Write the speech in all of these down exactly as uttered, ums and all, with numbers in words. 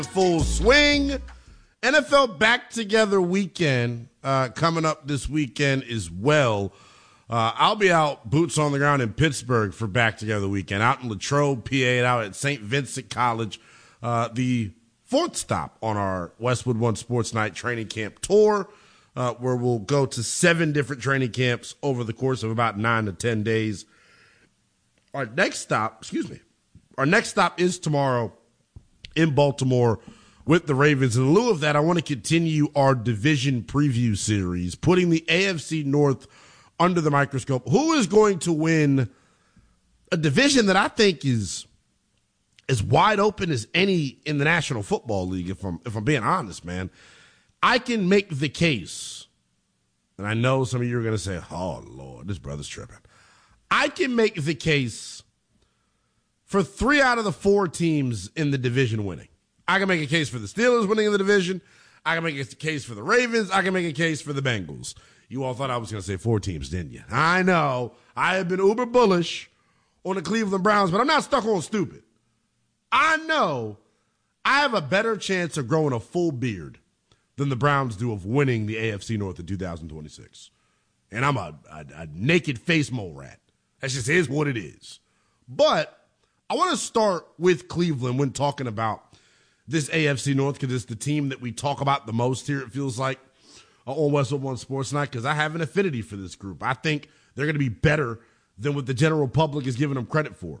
Full swing. N F L back together weekend uh, coming up this weekend as well. Uh, I'll be out boots on the ground in Pittsburgh for back together weekend, out in Latrobe, P A, out at Saint Vincent College, uh, the fourth stop on our Westwood One Sports Night training camp tour, uh, where we'll go to seven different training camps over the course of about nine to ten days. Our next stop, excuse me, our next stop is tomorrow in Baltimore with the Ravens. In lieu of that, I want to continue our division preview series, putting the A F C North under the microscope. Who is going to win a division that I think is as wide open as any in the National Football League, if I'm, if I'm being honest, man? I can make the case, and I know some of you are going to say, oh, Lord, this brother's tripping. I can make the case for three out of the four teams in the division winning. I can make a case for the Steelers winning in the division. I can make a case for the Ravens. I can make a case for the Bengals. You all thought I was going to say four teams, didn't you? I know. I have been uber bullish on the Cleveland Browns, but I'm not stuck on stupid. I know I have a better chance of growing a full beard than the Browns do of winning the A F C North in two thousand twenty-six. And I'm a, a, a naked face mole rat. That just is what it is. But I want to start with Cleveland when talking about this A F C North, because it's the team that we talk about the most here, it feels like, on Westwood One Sports Night, because I have an affinity for this group. I think they're going to be better than what the general public is giving them credit for.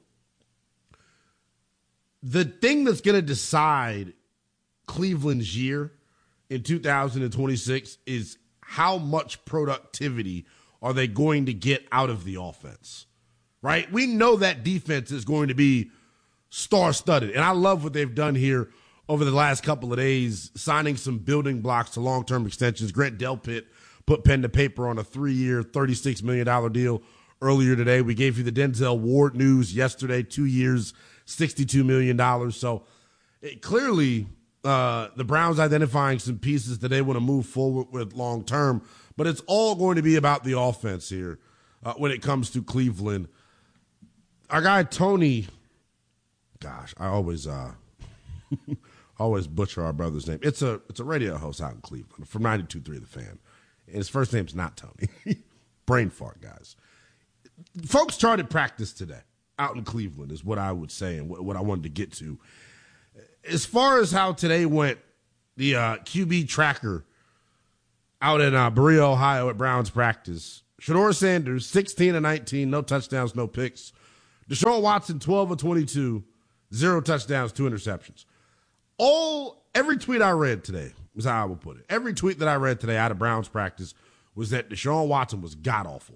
The thing that's going to decide Cleveland's year in two thousand twenty-six is how much productivity are they going to get out of the offense. Right? We know that defense is going to be star-studded, and I love what they've done here over the last couple of days, signing some building blocks to long-term extensions. Grant Delpit put pen to paper on a three-year, thirty-six million dollars deal earlier today. We gave you the Denzel Ward news yesterday, two years, sixty-two million dollars. So it, clearly uh, the Browns identifying some pieces that they want to move forward with long-term, but it's all going to be about the offense here uh, when it comes to Cleveland. Our guy Tony, gosh, I always uh, always butcher our brother's name. It's a it's a radio host out in Cleveland from ninety-two point three The Fan. And his first name's not Tony. Brain fart, guys. Folks started practice today out in Cleveland is what I would say and what, what I wanted to get to. As far as how today went, the uh, Q B tracker out in uh, Berea, Ohio at Browns practice, Shedeur Sanders, sixteen of nineteen, no touchdowns, no picks. Deshaun Watson, twelve of twenty-two, zero touchdowns, two interceptions. All every tweet I read today is how I would put it. Every tweet that I read today out of Browns practice was that Deshaun Watson was god-awful.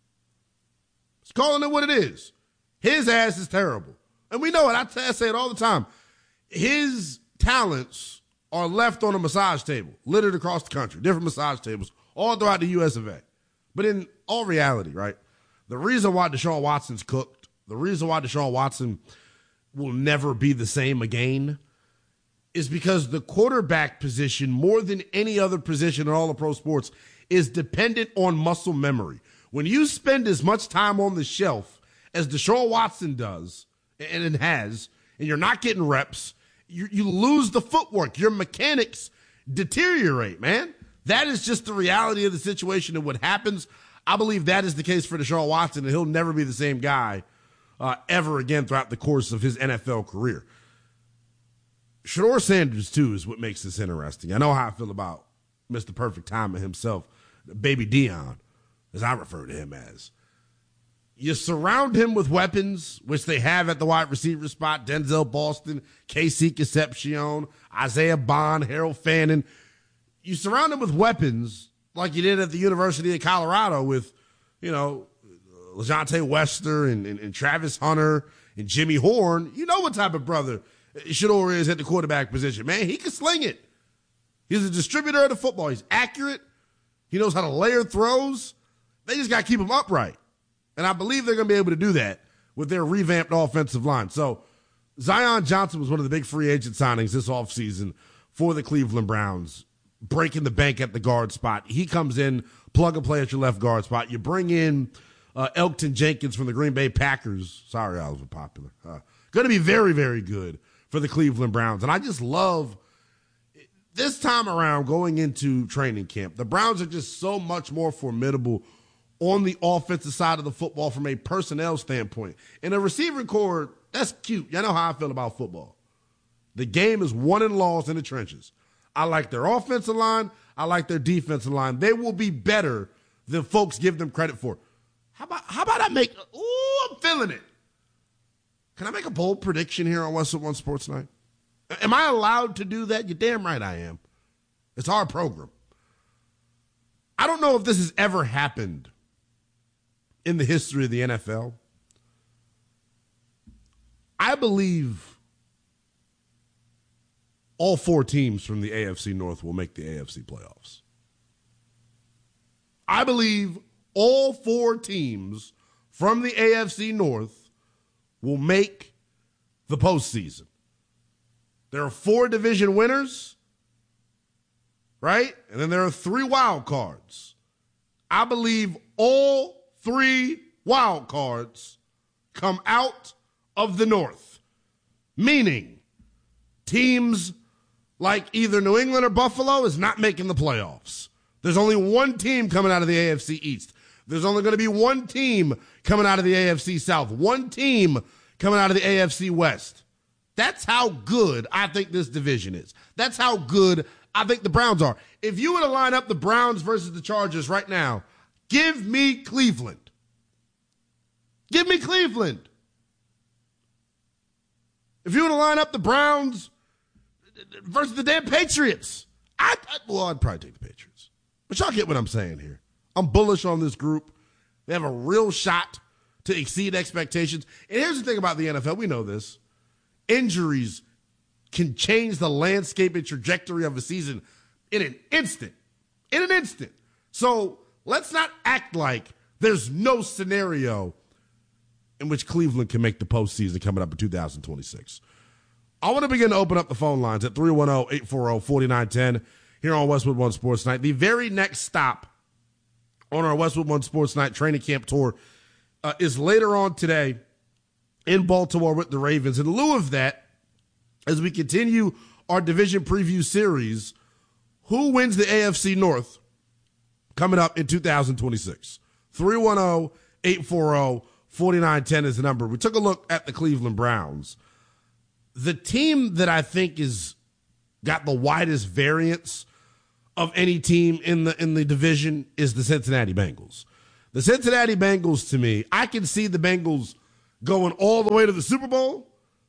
It's calling it what it is. His ass is terrible. And we know it. I, t- I say it all the time. His talents are left on a massage table, littered across the country, different massage tables, all throughout the U S of A. But in all reality, right, the reason why Deshaun Watson's cooked, the reason why Deshaun Watson will never be the same again is because the quarterback position, more than any other position in all of pro sports, is dependent on muscle memory. When you spend as much time on the shelf as Deshaun Watson does, and it has, and you're not getting reps, you, you lose the footwork. Your mechanics deteriorate, man. That is just the reality of the situation and what happens. I believe that is the case for Deshaun Watson, and he'll never be the same guy Uh, ever again throughout the course of his N F L career. Shedeur Sanders, too, is what makes this interesting. I know how I feel about Mister Perfect Timing himself, Baby Dion, as I refer to him as. You surround him with weapons, which they have at the wide receiver spot, Denzel Boston, K C Concepcion, Isaiah Bond, Harold Fannin. You surround him with weapons like you did at the University of Colorado with, you know, LaJohntay Wester and, and, and Travis Hunter and Jimmy Horn. You know what type of brother Shedeur is at the quarterback position. Man, he can sling it. He's a distributor of the football. He's accurate. He knows how to layer throws. They just got to keep him upright. And I believe they're going to be able to do that with their revamped offensive line. So Zion Johnson was one of the big free agent signings this offseason for the Cleveland Browns, breaking the bank at the guard spot. He comes in, plug and play at your left guard spot. You bring in Uh, Elgton Jenkins from the Green Bay Packers. Sorry, I was popular. Uh, going to be very, very good for the Cleveland Browns. And I just love this time around going into training camp. The Browns are just so much more formidable on the offensive side of the football from a personnel standpoint. And a receiving core, that's cute. Y'all know how I feel about football. The game is won and lost in the trenches. I like their offensive line. I like their defensive line. They will be better than folks give them credit for. How about how about I make – ooh, I'm feeling it. Can I make a bold prediction here on Westwood One Sports Night? Am I allowed to do that? You're damn right I am. It's our program. I don't know if this has ever happened in the history of the N F L. I believe all four teams from the A F C North will make the A F C playoffs. I believe all four teams from the A F C North will make the postseason. There are four division winners, right? And then there are three wild cards. I believe all three wild cards come out of the North, meaning teams like either New England or Buffalo is not making the playoffs. There's only one team coming out of the A F C East. There's only going to be one team coming out of the A F C South, one team coming out of the A F C West. That's how good I think this division is. That's how good I think the Browns are. If you were to line up the Browns versus the Chargers right now, give me Cleveland. Give me Cleveland. If you were to line up the Browns versus the damn Patriots, I, I well, I'd probably take the Patriots. But y'all get what I'm saying here. I'm bullish on this group. They have a real shot to exceed expectations. And here's the thing about the N F L. We know this. Injuries can change the landscape and trajectory of a season in an instant. In an instant. So let's not act like there's no scenario in which Cleveland can make the postseason coming up in two thousand twenty-six. I want to begin to open up the phone lines at three one zero, eight four zero, four nine one zero here on Westwood One Sports Night. The very next stop on our Westwood One Sports Night training camp tour uh, is later on today in Baltimore with the Ravens. In lieu of that, as we continue our division preview series, who wins the A F C North coming up in two thousand twenty-six? three one zero, eight four zero, four nine one zero is the number. We took a look at the Cleveland Browns. The team that I think is got the widest variance of any team in the in the division is the Cincinnati Bengals. The Cincinnati Bengals, to me, I can see the Bengals going all the way to the Super Bowl.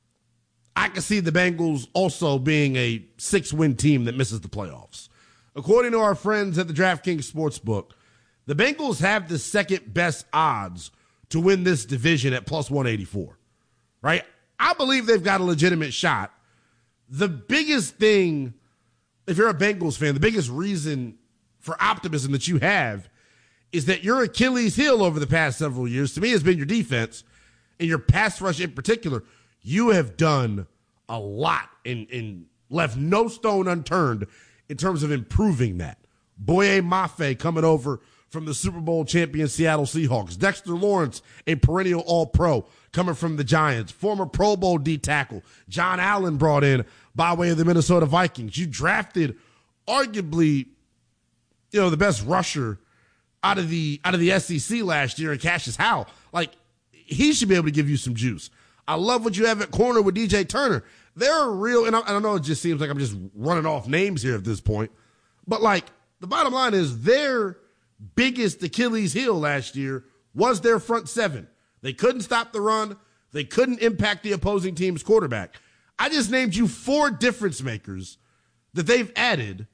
I can see the Bengals also being a six-win team that misses the playoffs. According to our friends at the DraftKings Sportsbook, the Bengals have the second best odds to win this division at plus one eighty-four, right? I believe they've got a legitimate shot. The biggest thing, if you're a Bengals fan, the biggest reason for optimism that you have is that your Achilles heel over the past several years, to me, has been your defense and your pass rush in particular. You have done a lot and, and left no stone unturned in terms of improving that. Boye Mafe coming over from the Super Bowl champion Seattle Seahawks. Dexter Lawrence, a perennial All-Pro, coming from the Giants. Former Pro Bowl D-tackle John Allen brought in by way of the Minnesota Vikings. You drafted arguably, you know, the best rusher out of the out of the S E C last year in Cassius Howell. Like, he should be able to give you some juice. I love what you have at corner with D J Turner. They're real, and I, I know it just seems like I'm just running off names here at this point, but like, the bottom line is their biggest Achilles heel last year was their front seven. They couldn't stop the run. They couldn't impact the opposing team's quarterback. I just named you four difference makers that they've added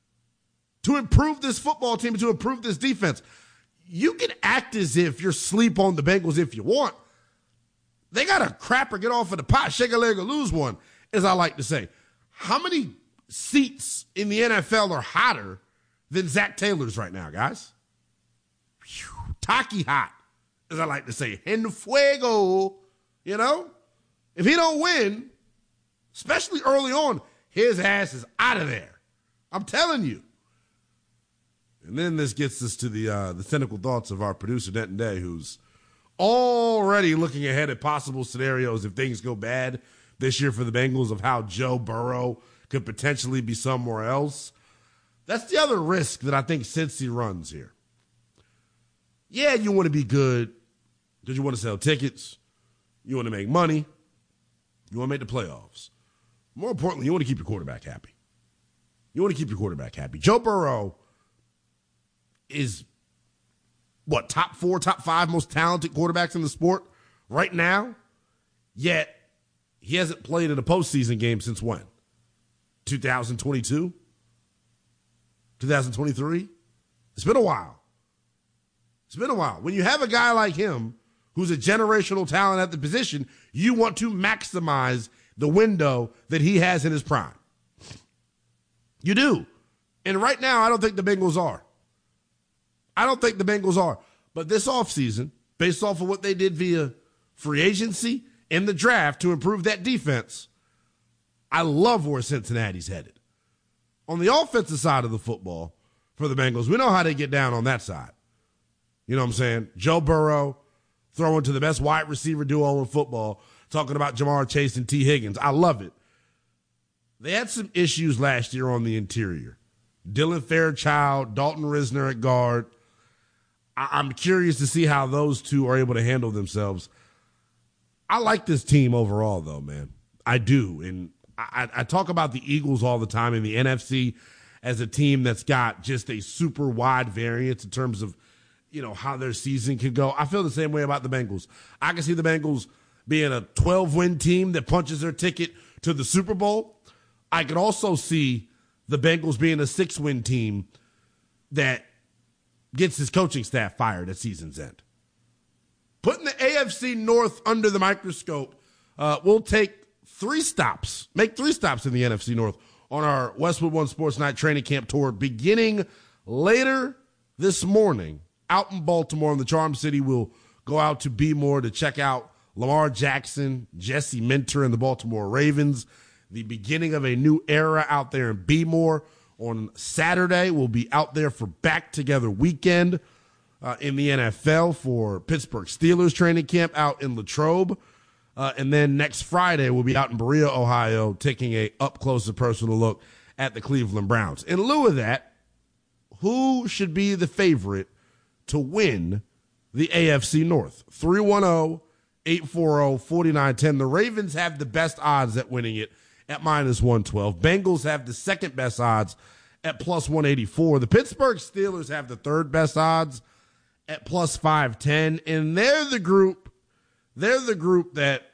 to improve this football team, to improve this defense. You can act as if you're sleep on the Bengals if you want. They got to crap or get off of the pot, shake a leg or lose one, as I like to say. How many seats in the N F L are hotter than Zach Taylor's right now, guys? Whew, Taki hot, as I like to say. En fuego, you know? If he don't win, especially early on, his ass is out of there. I'm telling you. And then this gets us to the uh, the cynical thoughts of our producer, Denton Day, who's already looking ahead at possible scenarios if things go bad this year for the Bengals of how Joe Burrow could potentially be somewhere else. That's the other risk that I think Cincy runs here. Yeah, you want to be good because you want to sell tickets. You want to make money. You want to make the playoffs. More importantly, you want to keep your quarterback happy. You want to keep your quarterback happy. Joe Burrow is, what, top four, top five most talented quarterbacks in the sport right now? Yet, he hasn't played in a postseason game since when? twenty twenty-two? twenty twenty-three? It's been a while. It's been a while. When you have a guy like him who's a generational talent at the position, you want to maximize the window that he has in his prime. You do. And right now, I don't think the Bengals are. I don't think the Bengals are. But this offseason, based off of what they did via free agency and the draft to improve that defense, I love where Cincinnati's headed. On the offensive side of the football for the Bengals, we know how they get down on that side. You know what I'm saying? Joe Burrow throwing to the best wide receiver duo in football, talking about Jamar Chase and T. Higgins. I love it. They had some issues last year on the interior. Dylan Fairchild, Dalton Risner at guard. I- I'm curious to see how those two are able to handle themselves. I like this team overall, though, man. I do. And I, I talk about the Eagles all the time in the N F C as a team that's got just a super wide variance in terms of, you know, how their season can go. I feel the same way about the Bengals. I can see the Bengals being a twelve-win team that punches their ticket to the Super Bowl. I could also see the Bengals being a six-win team that gets his coaching staff fired at season's end. Putting the A F C North under the microscope, uh, we'll take three stops, make three stops in the N F C North on our Westwood One Sports Night training camp tour beginning later this morning out in Baltimore in the Charm City. We'll go out to B-More to check out Lamar Jackson, Jesse Minter, and the Baltimore Ravens. The beginning of a new era out there in B-More. On Saturday, we'll be out there for Back Together Weekend uh, in the N F L for Pittsburgh Steelers training camp out in Latrobe. Uh, and then next Friday, we'll be out in Berea, Ohio, taking a up-close and personal look at the Cleveland Browns. In lieu of that, who should be the favorite to win the A F C North? three one zero, eight four zero, four nine one zero. The Ravens have the best odds at winning it at minus one twelve. Bengals have the second best odds at plus one eighty-four. The Pittsburgh Steelers have the third best odds at plus five ten. And they're the group, they're the group that